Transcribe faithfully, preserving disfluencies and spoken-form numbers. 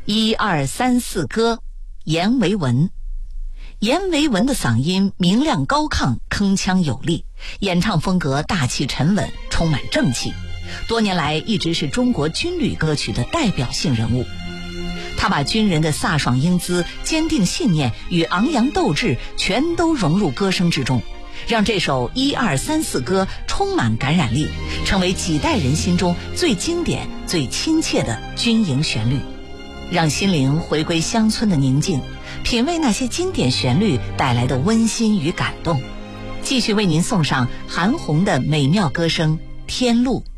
一二三四歌，阎维文。阎维文的嗓音明亮高亢，铿锵有力，演唱风格大气沉稳，充满正气，多年来一直是中国军旅歌曲的代表性人物。他把军人的飒爽英姿、坚定信念与昂扬斗志全都融入歌声之中，让这首一二三四歌充满感染力，成为几代人心中最经典、最亲切的军营旋律，让心灵回归乡村的宁静，品味那些经典旋律带来的温馨与感动。继续为您送上韩红的美妙歌声《天路》。